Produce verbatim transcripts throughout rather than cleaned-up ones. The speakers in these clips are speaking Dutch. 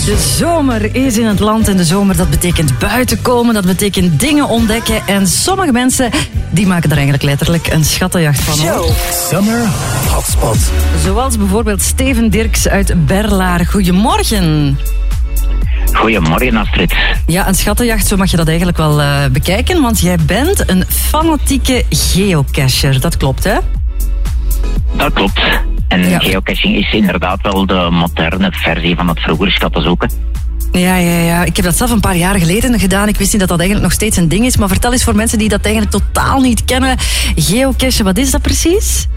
De zomer is in het land en de zomer dat betekent buiten komen, dat betekent dingen ontdekken. En sommige mensen die maken er eigenlijk letterlijk een schattenjacht van. Hoor. Summer Hotspot. Zoals bijvoorbeeld Steven Dirks uit Berlaar. Goedemorgen. Goedemorgen, Astrid. Ja, een schattenjacht, zo mag je dat eigenlijk wel uh, bekijken, want jij bent een fanatieke geocacher. Dat klopt, hè? Dat klopt. En ja. Geocaching is inderdaad wel de moderne versie van het vroegere schatten zoeken. Ja, ja, ja. Ik heb dat zelf een paar jaar geleden gedaan. Ik wist niet dat dat eigenlijk nog steeds een ding is. Maar vertel eens voor mensen die dat eigenlijk totaal niet kennen. Geocachen, wat is dat precies?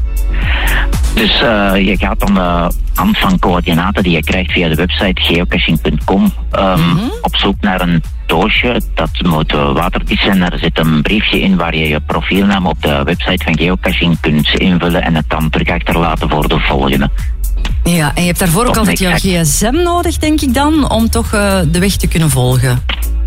Dus uh, je gaat aan de hand van coördinaten die je krijgt via de website geocaching punt com um, mm-hmm. op zoek naar een doosje. Dat moet uh, waterdicht zijn. Er zit een briefje in waar je je profielnaam op de website van Geocaching kunt invullen en het dan terug achterlaten voor de volgende. Ja, en je hebt daarvoor ook altijd jouw gsm nodig, denk ik dan, om toch uh, de weg te kunnen volgen.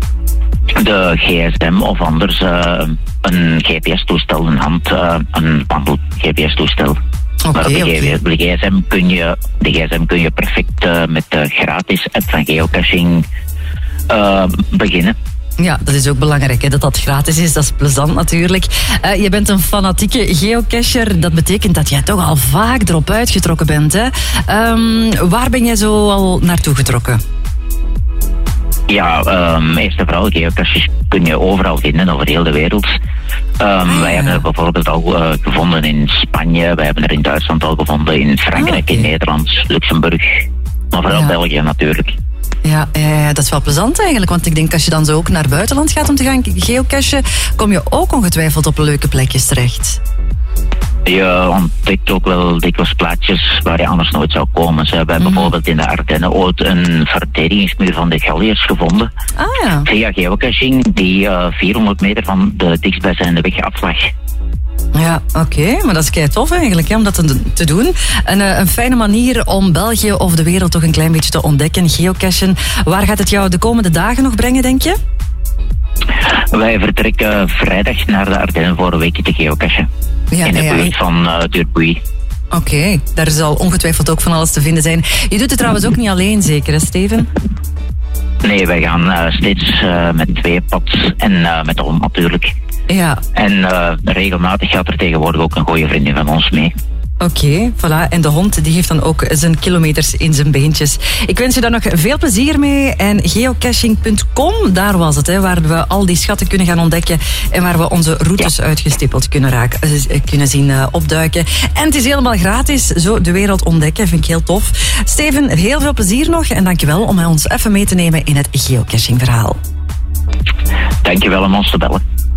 De gsm of anders uh, een G P S-toestel, een hand, uh, een wandel-G P S-toestel. Okay, maar op de, okay. de, gsm kun je, de gsm kun je perfect uh, met de gratis app van Geocaching uh, beginnen. Ja, dat is ook belangrijk, hè, dat dat gratis is. Dat is plezant natuurlijk. Uh, je bent een fanatieke geocacher. Dat betekent dat jij toch al vaak erop uitgetrokken bent. Hè? Um, waar ben jij zo al naartoe getrokken? Ja, um, eerst en vooral, geocaches kun je overal vinden, over heel de wereld. Um, ah, ja. Wij hebben er bijvoorbeeld al uh, gevonden in Spanje, wij hebben er in Duitsland al gevonden, in Frankrijk, ah, okay. in Nederland, Luxemburg, maar vooral ja. België natuurlijk. Ja, ja, dat is wel plezant eigenlijk, want ik denk als je dan zo ook naar buitenland gaat om te gaan geocachen, kom je ook ongetwijfeld op leuke plekjes terecht. Je ontdekt ook wel dikwijls plaatjes waar je anders nooit zou komen. Ze hebben mm. bijvoorbeeld in de Ardennen ooit een verdedigingsmuur van de Galliërs gevonden. Ah, ja. Via geocaching die uh, vierhonderd meter van de dichtstbijzijnde weg aflag. Ja, oké, okay, maar dat is kei tof eigenlijk, hè, om dat te, te doen. Een, een fijne manier om België of de wereld toch een klein beetje te ontdekken, geocachen. Waar gaat het jou de komende dagen nog brengen, denk je? Wij vertrekken vrijdag naar de Ardennen voor een weekje te geocachen. Ja, in de ja, buurt ja. van uh, Durbuy. Oké, okay, daar zal ongetwijfeld ook van alles te vinden zijn. Je doet het trouwens ook niet alleen, zeker, hè, Steven? Nee, wij gaan uh, steeds uh, met twee pads en uh, met de hond natuurlijk. Ja. En uh, regelmatig gaat er tegenwoordig ook een goede vriendin van ons mee. Oké, okay, voilà. En de hond die heeft dan ook zijn kilometers in zijn beentjes. Ik wens je daar nog veel plezier mee. En geocaching punt com, daar was het, hè, waar we al die schatten kunnen gaan ontdekken en waar we onze routes ja. uitgestippeld kunnen, raken, kunnen zien uh, opduiken. En het is helemaal gratis, zo de wereld ontdekken, vind ik heel tof. Steven, heel veel plezier nog en dankjewel om ons even mee te nemen in het geocaching verhaal. Dankjewel om ons te bellen.